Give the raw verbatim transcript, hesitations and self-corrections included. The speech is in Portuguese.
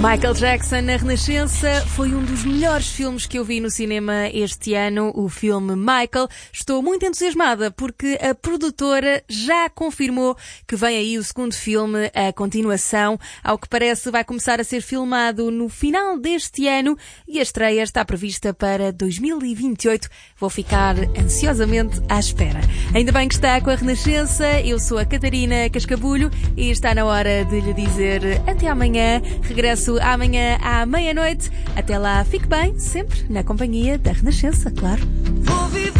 Michael Jackson na Renascença foi um dos melhores filmes que eu vi no cinema este ano, o filme Michael. Estou muito entusiasmada porque a produtora já confirmou que vem aí o segundo filme, a continuação. Ao que parece vai começar a ser filmado no final deste ano e a estreia está prevista para dois mil e vinte e oito. Vou ficar ansiosamente à espera. Ainda bem que está com a Renascença, eu sou a Catarina Cascabulho e está na hora de lhe dizer até amanhã. Regresso amanhã à meia-noite. Até lá, fique bem, sempre na companhia da Renascença, claro.